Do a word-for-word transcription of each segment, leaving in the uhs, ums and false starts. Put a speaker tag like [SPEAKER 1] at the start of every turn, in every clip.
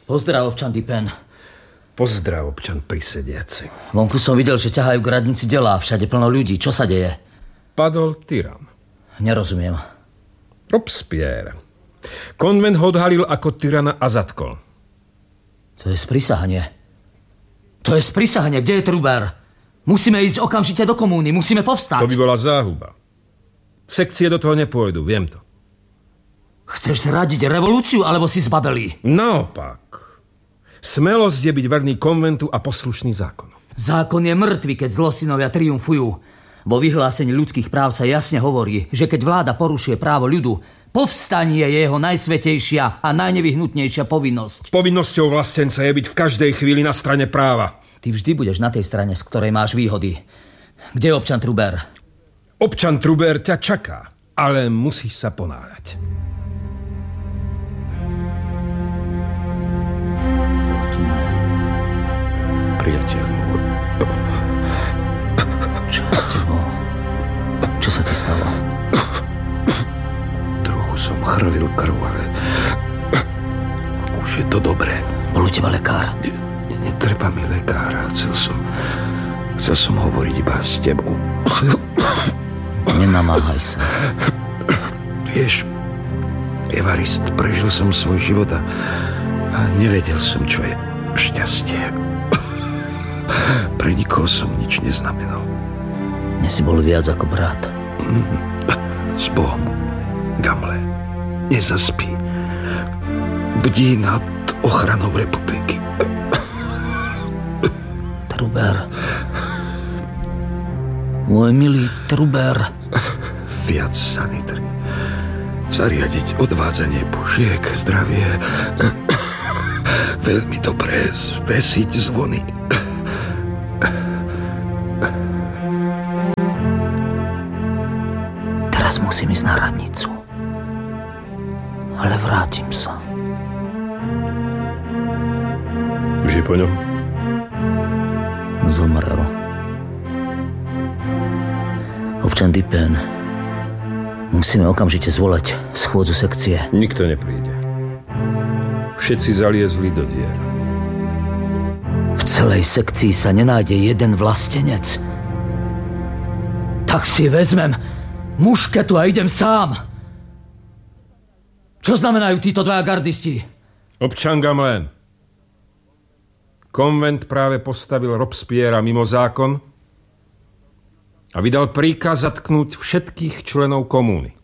[SPEAKER 1] Pozdrav, občan Dipen.
[SPEAKER 2] Pozdrav, občan prisediaci.
[SPEAKER 1] Vonku som videl, že ťahajú k radnici delá, všade plno ľudí. Čo sa deje?
[SPEAKER 2] Padol tyran.
[SPEAKER 1] Nerozumiem.
[SPEAKER 2] Robespierre. Konvent ho odhalil ako tyrana a zatkol.
[SPEAKER 1] To je sprisahanie. To je sprisahanie. Kde je Trubert? Musíme ísť okamžite do komúny. Musíme povstať.
[SPEAKER 2] To by bola záhuba. Sekcie do toho nepôjdu, viem to.
[SPEAKER 1] Chceš zradiť revolúciu, alebo si zbabelý?
[SPEAKER 2] Naopak. Smelosť je byť verný konventu a poslušný zákonu.
[SPEAKER 1] Zákon je mŕtvy, keď zlosynovia triumfujú. Vo vyhlásení ľudských práv sa jasne hovorí, že keď vláda porušuje právo ľudu, povstanie je jeho najsvätejšia a najnevyhnutnejšia povinnosť.
[SPEAKER 2] Povinnosťou vlastenca je byť v každej chvíli na strane práva.
[SPEAKER 1] Ty vždy budeš na tej strane, z ktorej máš výhody. Kde je občan Trubert?
[SPEAKER 2] Občan Trubert ťa čaká, ale musíš sa ponáhľať.
[SPEAKER 1] Fortuna.
[SPEAKER 3] Priateľ môj.
[SPEAKER 1] Čo s tebou? Čo sa ti stalo?
[SPEAKER 3] Trochu som chrlil krv, ale už je to dobré.
[SPEAKER 1] Bol u teba lekár?
[SPEAKER 3] Netreba mi lekára. Chcel som... Chcel som hovoriť iba s tebou.
[SPEAKER 1] Nenamáhaj sa.
[SPEAKER 3] Vieš, Evarist, prežil som svoj život a, a nevedel som, čo je šťastie. Pre nikoho som nič neznamenal.
[SPEAKER 1] Dnes si bol viac ako brat.
[SPEAKER 3] S Bohom, Gamle. Nezaspí. Bdí nad ochranou republiky.
[SPEAKER 1] Trubert. Môj milý Trubert.
[SPEAKER 3] Viac sanitry. Zariadiť odvádzanie pušiek, zdravie. Veľmi dobré zvesiť zvony.
[SPEAKER 1] Teraz musím ísť na radnicu. Ale vrátim sa.
[SPEAKER 2] Už je po ňom?
[SPEAKER 1] Zomrel. Občan Dipen, musíme okamžite zvolať schôdzu sekcie.
[SPEAKER 2] Nikto nepríde. Všetci zaliezli do dier.
[SPEAKER 1] V celej sekcii sa nenájde jeden vlastenec. Tak si vezmem mušketu a idem sám. Čo znamenajú títo dvaja gardisti?
[SPEAKER 2] Občan Gamelin. Konvent práve postavil Robespierra mimo zákon a vydal príkaz zatknúť všetkých členov komúny.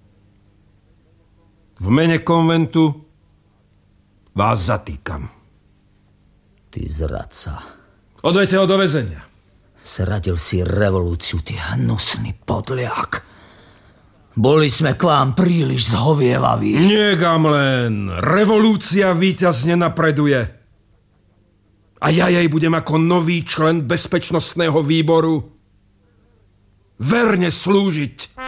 [SPEAKER 2] V mene konventu vás zatýkam.
[SPEAKER 1] Ty zradca.
[SPEAKER 2] Odveďte ho do väzenia.
[SPEAKER 1] Zradil si revolúciu, ty hnusný podliak. Boli sme k vám príliš zhovievaví.
[SPEAKER 2] Nie, Gamelin. Revolúcia víťazne napreduje. A ja jej budem ako nový člen bezpečnostného výboru verne slúžiť.